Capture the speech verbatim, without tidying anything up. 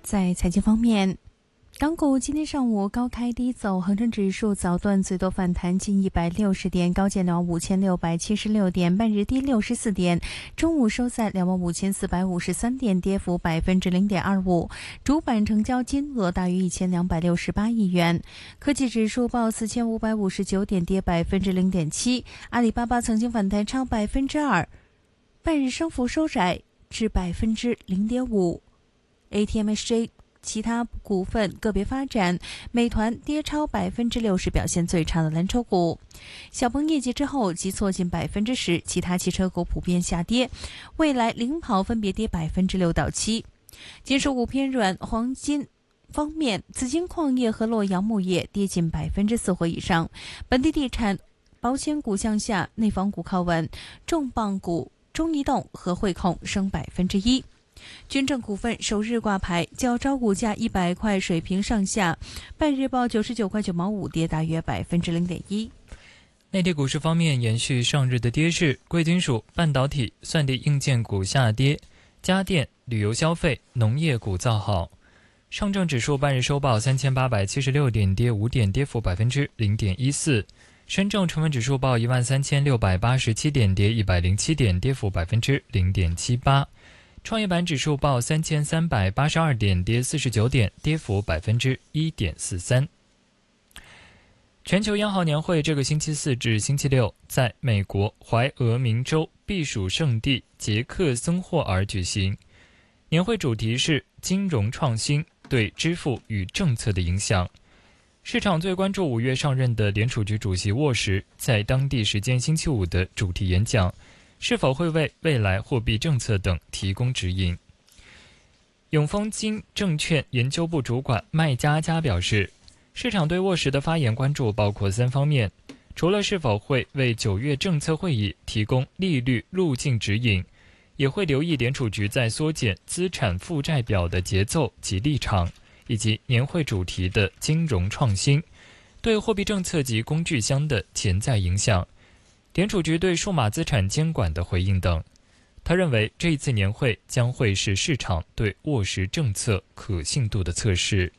在财经方面，港股今天上午高开低走，恒生指数早段最多反弹近一百六十点，高见两万五千六百七十六点，半日跌六十四点，中午收在两万五千四百五十三点，跌幅百分之零点二五，主板成交金额大约一千两百六十八亿元。科技指数报四千五百五十九点，跌百分之零点七，阿里巴巴曾经反弹超百分之二，半日升幅收窄至百分之零点五。A T M X J其他股份个别发展，美团跌超百分之六十，表现最差的蓝筹股。小鹏业绩之后急挫近百分之十，其他汽车股普遍下跌，蔚来、领跑分别跌百分之六到七。金属股偏软，黄金方面，紫金矿业和洛阳钼业跌近百分之四或以上。本地地产、保险股向下，内房股靠稳，重磅股中移动和汇控升百分之一。军政股份首日挂牌，较招股价一百块水平上下，半日报九十九块九毛五，跌大约百分之零点一。 内地股市方面，延续上日的跌势，贵金属、半导体、算力硬件股下跌，家电、旅游消费、农业股造好。上证指数半日收报三千八百七十六点，跌五点，跌幅百分之零点一四。深证成分指数报一万三千六百八十七点，跌一百零七点，跌幅百分之零点七八。创业板指数报三千三百八十二点，跌四十九点，跌幅百分之一点四三。全球央行年会这个星期四至星期六在美国怀俄明州避暑胜地捷克森霍尔举行。年会主题是金融创新对支付与政策的影响。市场最关注五月上任的联储局主席沃什在当地时间星期五的主题演讲，是否会为未来货币政策等提供指引。永丰金证券研究部主管麦佳佳表示，市场对沃什的发言关注包括三方面，除了是否会为九月政策会议提供利率路径指引，也会留意联储局在缩减资产负债表的节奏及立场，以及年会主题的金融创新对货币政策及工具箱的潜在影响，联储局对数码资产监管的回应等。他认为这一次年会将会是市场对沃什政策可信度的测试。